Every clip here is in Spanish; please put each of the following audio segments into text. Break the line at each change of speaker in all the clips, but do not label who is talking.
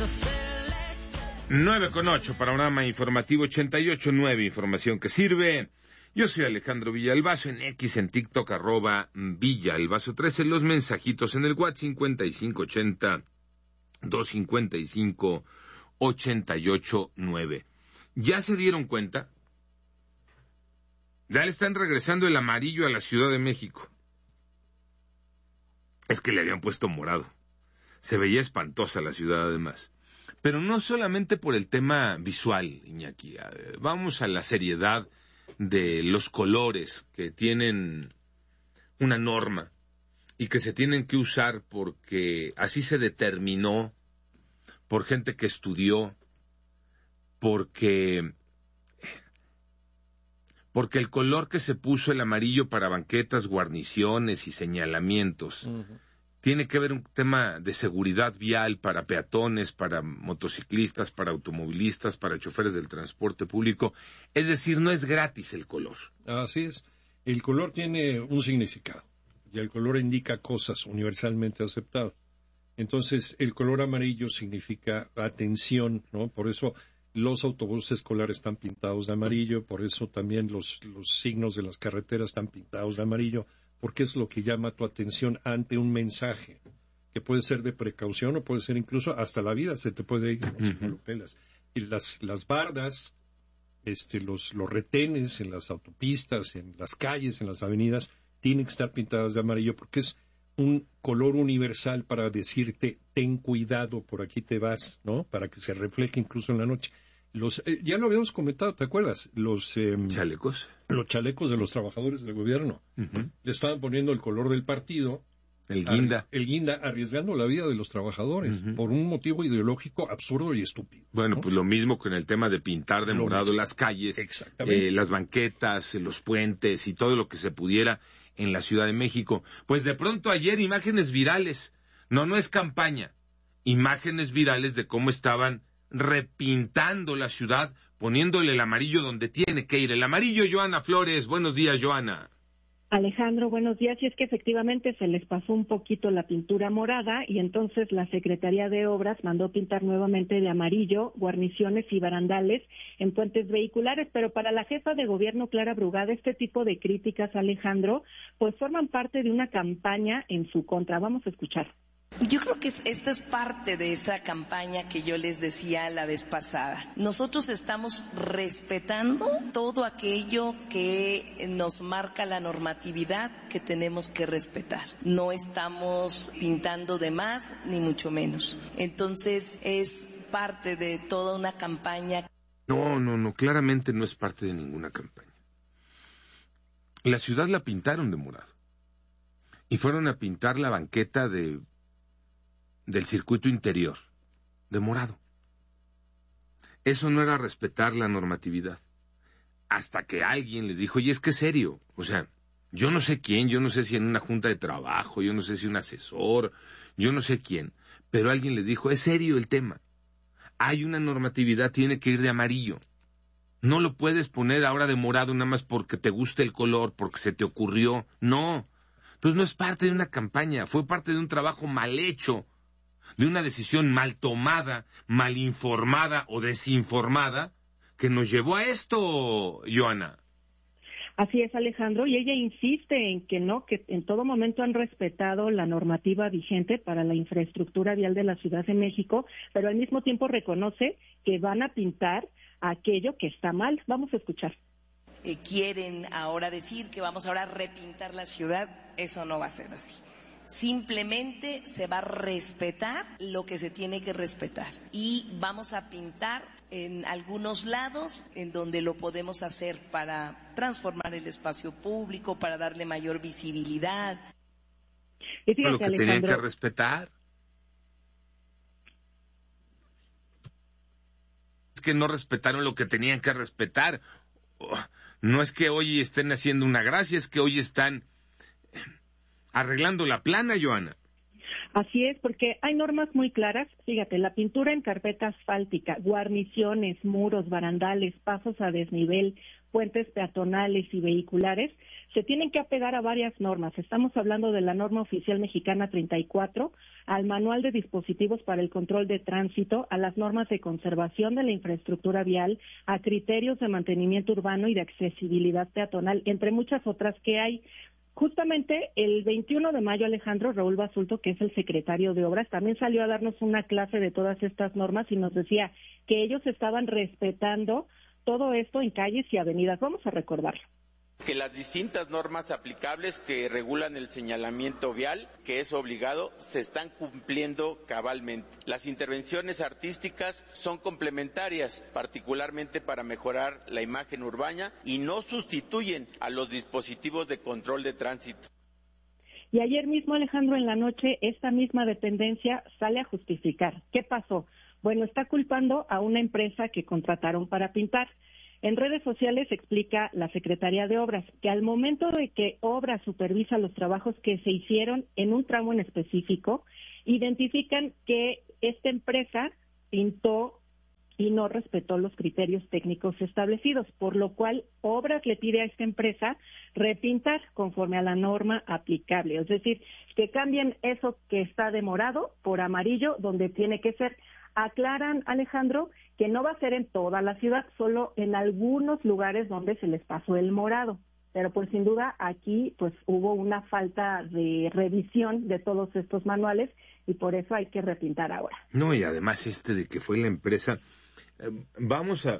9:08, panorama informativo 88.9, información que sirve. Yo soy Alejandro Villalbazo, en X, en TikTok, @Villalbazo13, los mensajitos en el WhatsApp 5580-255-889. ¿Ya se dieron cuenta? Ya le están regresando el amarillo a la Ciudad de México. Es que le habían puesto morado. Se veía espantosa la ciudad además. Pero no solamente por el tema visual, Iñaki. Vamos a la seriedad de los colores que tienen una norma y que se tienen que usar porque así se determinó por gente que estudió, porque el color que se puso el amarillo para banquetas, guarniciones y señalamientos tiene que ver un tema de seguridad vial para peatones, para motociclistas, para automovilistas, para choferes del transporte público. Es decir, no es gratis el color.
Así es. El color tiene un significado y el color indica cosas universalmente aceptadas. Entonces, el color amarillo significa atención, ¿no? Por eso los autobuses escolares están pintados de amarillo, por eso también los signos de las carreteras están pintados de amarillo, porque es lo que llama tu atención ante un mensaje, que puede ser de precaución o puede ser incluso hasta la vida se te puede ir, ¿no? Si no lo pelas. Y las bardas, los retenes en las autopistas, en las calles, en las avenidas, tienen que estar pintadas de amarillo porque es un color universal para decirte, ten cuidado, por aquí te vas, ¿no? Para que se refleje incluso en la noche. Ya lo habíamos comentado, ¿te acuerdas?
¿Chalecos?
Los chalecos de los trabajadores del gobierno. Le estaban poniendo el color del partido.
El guinda.
El guinda, arriesgando la vida de los trabajadores por un motivo ideológico absurdo y estúpido.
Bueno,
¿no?
pues lo mismo con el tema de pintar de morado las calles, las banquetas, los puentes y todo lo que se pudiera en la Ciudad de México. Pues de pronto ayer imágenes virales. No es campaña. Imágenes virales de cómo estaban repintando la ciudad, poniéndole el amarillo donde tiene que ir. El amarillo, Joana Flores. Buenos días, Joana.
Alejandro, buenos días. Y es que efectivamente se les pasó un poquito la pintura morada y entonces la Secretaría de Obras mandó pintar nuevamente de amarillo guarniciones y barandales en puentes vehiculares. Pero para la jefa de gobierno, Clara Brugada, este tipo de críticas, Alejandro, pues forman parte de una campaña en su contra. Vamos a escuchar.
Yo creo que esto es parte de esa campaña que yo les decía la vez pasada. Nosotros estamos respetando todo aquello que nos marca la normatividad que tenemos que respetar. No estamos pintando de más, ni mucho menos. Entonces, es parte de toda una campaña.
No, claramente no es parte de ninguna campaña. La ciudad la pintaron de morado. Y fueron a pintar la banqueta del circuito interior, de morado. Eso no era respetar la normatividad. Hasta que alguien les dijo, oye, es que es serio. O sea, yo no sé quién, yo no sé si en una junta de trabajo, yo no sé si un asesor, yo no sé quién, pero alguien les dijo, es serio el tema. Hay una normatividad, tiene que ir de amarillo. No lo puedes poner ahora de morado nada más porque te gusta el color, porque se te ocurrió. No. Entonces no es parte de una campaña, fue parte de un trabajo mal hecho, de una decisión mal tomada, mal informada o desinformada, que nos llevó a esto, Joana.
Así es, Alejandro, y ella insiste en que en todo momento han respetado la normativa vigente para la infraestructura vial de la Ciudad de México, pero al mismo tiempo reconoce que van a pintar aquello que está mal. Vamos a escuchar.
Quieren ahora decir que vamos ahora a repintar la ciudad, eso no va a ser así. Simplemente se va a respetar lo que se tiene que respetar y vamos a pintar en algunos lados en donde lo podemos hacer para transformar el espacio público, para darle mayor visibilidad.
Y fíjate,
lo que
Alejandro,
tenían que respetar. Es que no respetaron lo que tenían que respetar. No es que hoy estén haciendo una gracia, es que hoy están arreglando la plana, Joana.
Así es, porque hay normas muy claras. Fíjate, la pintura en carpeta asfáltica, guarniciones, muros, barandales, pasos a desnivel, puentes peatonales y vehiculares, se tienen que apegar a varias normas. Estamos hablando de la norma oficial mexicana 34, al manual de dispositivos para el control de tránsito, a las normas de conservación de la infraestructura vial, a criterios de mantenimiento urbano y de accesibilidad peatonal, entre muchas otras que hay. Justamente el 21 de mayo, Alejandro, Raúl Basulto, que es el secretario de Obras, también salió a darnos una clase de todas estas normas y nos decía que ellos estaban respetando todo esto en calles y avenidas. Vamos a recordarlo.
Que las distintas normas aplicables que regulan el señalamiento vial, que es obligado, se están cumpliendo cabalmente. Las intervenciones artísticas son complementarias, particularmente para mejorar la imagen urbana, y no sustituyen a los dispositivos de control de tránsito.
Y ayer mismo, Alejandro, en la noche, esta misma dependencia sale a justificar. ¿Qué pasó? Bueno, está culpando a una empresa que contrataron para pintar. En redes sociales explica la Secretaría de Obras que al momento de que Obras supervisa los trabajos que se hicieron en un tramo en específico, identifican que esta empresa pintó y no respetó los criterios técnicos establecidos, por lo cual Obras le pide a esta empresa repintar conforme a la norma aplicable, es decir, que cambien eso que está de morado por amarillo donde tiene que ser. Aclaran, Alejandro, que no va a ser en toda la ciudad, solo en algunos lugares donde se les pasó el morado. Pero pues sin duda aquí pues hubo una falta de revisión de todos estos manuales y por eso hay que repintar ahora.
No, y además de que fue la empresa, vamos a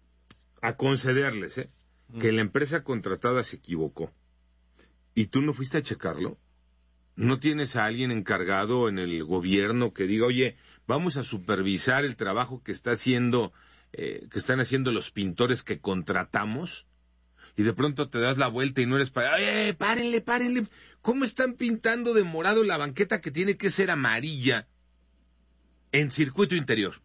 concederles que la empresa contratada se equivocó. ¿Y tú no fuiste a checarlo? ¿No tienes a alguien encargado en el gobierno que diga, oye, vamos a supervisar el trabajo que están haciendo los pintores que contratamos? Y de pronto te das la vuelta y no eres para, párenle. ¿Cómo están pintando de morado la banqueta que tiene que ser amarilla en circuito interior?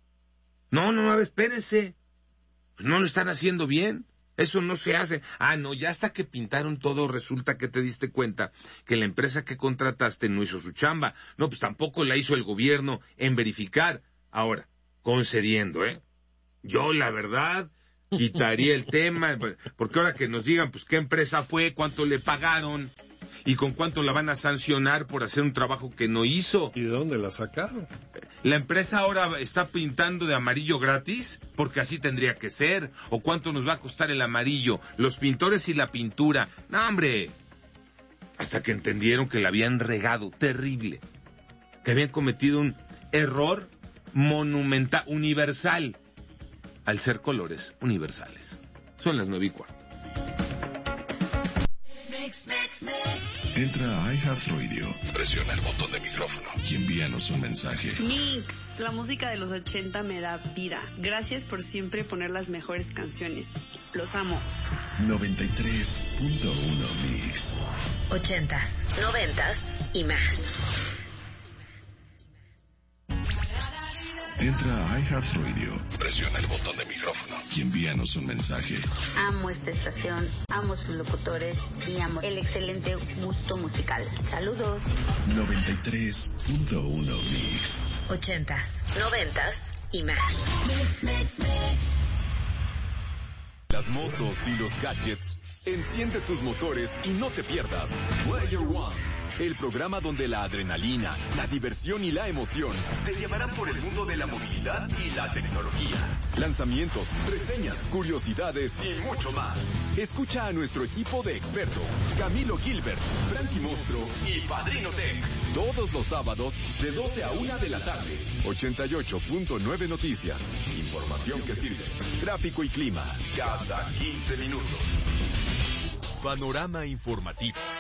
No, espérense. Pues no lo están haciendo bien. Eso no se hace. No, ya hasta que pintaron todo resulta que te diste cuenta que la empresa que contrataste no hizo su chamba. No, pues tampoco la hizo el gobierno en verificar. Ahora, concediendo, yo la verdad quitaría el tema, porque ahora que nos digan, pues qué empresa fue, cuánto le pagaron y con cuánto la van a sancionar por hacer un trabajo que no hizo.
¿Y de dónde la sacaron?
¿La empresa ahora está pintando de amarillo gratis? Porque así tendría que ser. ¿O cuánto nos va a costar el amarillo? Los pintores y la pintura. ¡No, hombre! Hasta que entendieron que la habían regado, terrible. Que habían cometido un error monumental, universal, al ser colores universales. Son las 9:15.
Entra a iHeartRadio, presiona el botón de micrófono y envíanos un mensaje.
Mix, la música de los 80 me da vida. Gracias por siempre poner las mejores canciones. Los amo.
93.1 Mix.
80s, 90s y más.
Entra a iHeartRadio, presiona el botón de micrófono y envíanos un mensaje.
Amo esta estación, amo sus locutores y amo el excelente gusto musical. Saludos.
93.1 Mix.
80s, 90s y más.
Las motos y los gadgets. Enciende tus motores y no te pierdas Player One. El programa donde la adrenalina, la diversión y la emoción te llevarán por el mundo de la movilidad y la tecnología. Lanzamientos, reseñas, curiosidades y mucho más. Escucha a nuestro equipo de expertos, Camilo Gilbert, Frankie Mostro y Padrino Tech. Todos los sábados de 12 a 1 de la tarde. 88.9 Noticias. Información que sirve. Tráfico y clima. Cada 15 minutos. Panorama informativo.